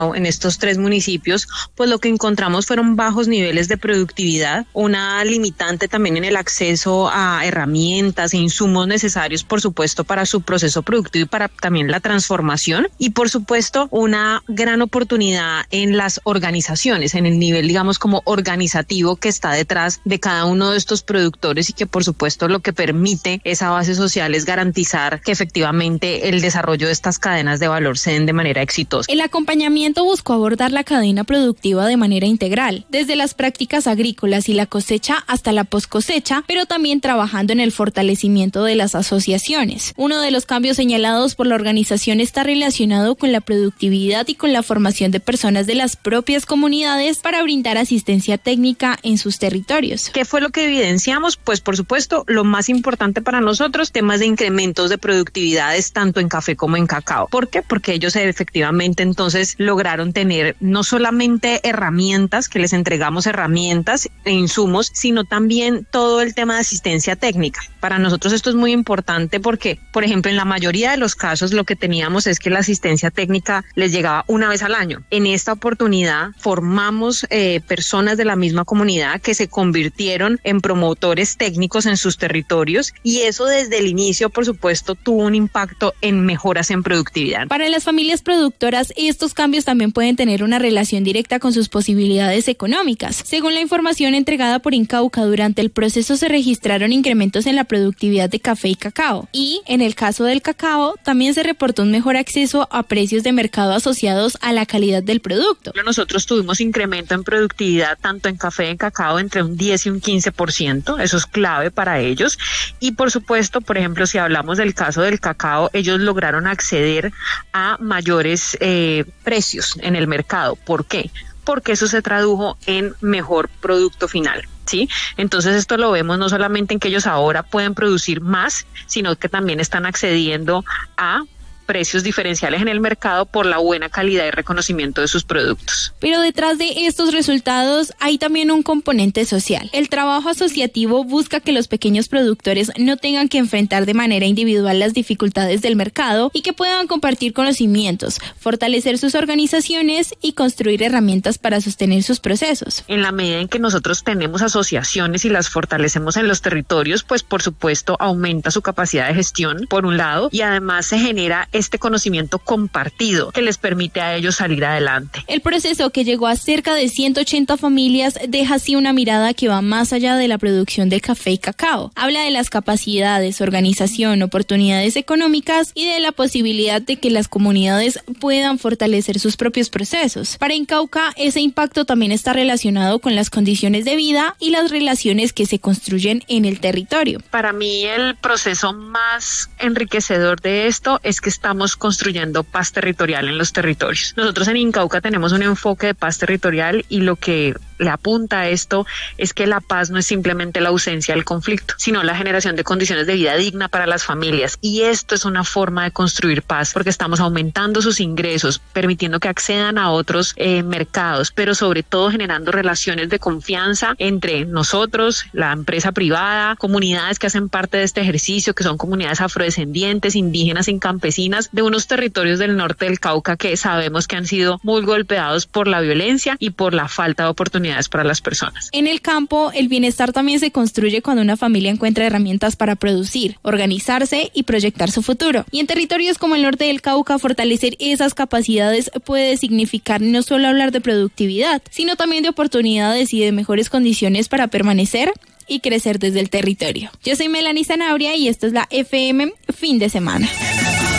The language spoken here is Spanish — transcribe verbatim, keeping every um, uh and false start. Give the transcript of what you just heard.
en estos tres municipios, pues lo que encontramos fueron bajos niveles de productividad, una limitante también en el acceso a herramientas e insumos necesarios, por supuesto, para su proceso productivo y para también la transformación, y por supuesto una gran oportunidad en las organizaciones, en el nivel, digamos, como organizativo que está detrás de cada uno de estos productores, y que por supuesto lo que permite esa base social es garantizar que efectivamente el desarrollo de estas cadenas de valor se den de manera exitosa. El acompañamiento buscó abordar la cadena productiva de manera integral, desde las prácticas agrícolas y la cosecha hasta la poscosecha, pero también trabajando en el fortalecimiento de las asociaciones. Uno de los cambios señalados por la organización está relacionado con la productividad y con la formación de personas de las propias comunidades para brindar asistencia técnica en sus territorios. ¿Qué fue lo que evidenciamos? Pues por supuesto, lo más importante para nosotros, temas de incrementos de productividades tanto en café como en cacao. ¿Por qué? Porque ellos efectivamente entonces lograron tener no solamente herramientas, que les entregamos herramientas e insumos, sino también todo el tema de asistencia técnica. Para nosotros esto es muy importante porque, por ejemplo, en la mayoría de los casos lo que teníamos es que la asistencia técnica les llegaba una vez al año. En esta oportunidad formamos eh, personas de la misma comunidad que se convirtieron en promotores técnicos en sus territorios, y eso desde el inicio, por supuesto, tuvo un impacto en mejoras en productividad. Para las familias productoras, estos cambios también pueden tener una relación directa con sus posibilidades económicas. Según la información entregada por Incauca, durante el proceso se registraron incrementos en la productividad de café y cacao, y en el caso del cacao también se reportó un mejor acceso a precios de mercado asociados a la calidad del producto. Nosotros tuvimos incremento en productividad tanto en café y en cacao entre un diez y un quince por ciento, eso es clave para ellos, y por supuesto, por ejemplo, si hablamos del caso del cacao, ellos lograron acceder a mayores eh, precios en el mercado. ¿Por qué? Porque eso se tradujo en mejor producto final. ¿Sí? Entonces esto lo vemos no solamente en que ellos ahora pueden producir más, sino que también están accediendo a precios diferenciales en el mercado por la buena calidad y reconocimiento de sus productos. Pero detrás de estos resultados hay también un componente social. El trabajo asociativo busca que los pequeños productores no tengan que enfrentar de manera individual las dificultades del mercado y que puedan compartir conocimientos, fortalecer sus organizaciones y construir herramientas para sostener sus procesos. En la medida en que nosotros tenemos asociaciones y las fortalecemos en los territorios, pues por supuesto aumenta su capacidad de gestión, por un lado, y además se genera este conocimiento compartido que les permite a ellos salir adelante. El proceso, que llegó a cerca de ciento ochenta familias, deja así una mirada que va más allá de la producción de café y cacao. Habla de las capacidades, organización, oportunidades económicas y de la posibilidad de que las comunidades puedan fortalecer sus propios procesos. Para Incauca, ese impacto también está relacionado con las condiciones de vida y las relaciones que se construyen en el territorio. Para mí el proceso más enriquecedor de esto es que estamos construyendo paz territorial en los territorios. Nosotros en Incauca tenemos un enfoque de paz territorial, y lo que le apunta a esto es que la paz no es simplemente la ausencia del conflicto, sino la generación de condiciones de vida digna para las familias, y esto es una forma de construir paz porque estamos aumentando sus ingresos, permitiendo que accedan a otros eh, mercados, pero sobre todo generando relaciones de confianza entre nosotros, la empresa privada, comunidades que hacen parte de este ejercicio, que son comunidades afrodescendientes, indígenas y campesinas de unos territorios del norte del Cauca que sabemos que han sido muy golpeados por la violencia y por la falta de oportunidades para las personas. En el campo, el bienestar también se construye cuando una familia encuentra herramientas para producir, organizarse y proyectar su futuro. Y en territorios como el norte del Cauca, fortalecer esas capacidades puede significar no solo hablar de productividad, sino también de oportunidades y de mejores condiciones para permanecer y crecer desde el territorio. Yo soy Melanie Zanabria y esto es la F M Fin de Semana.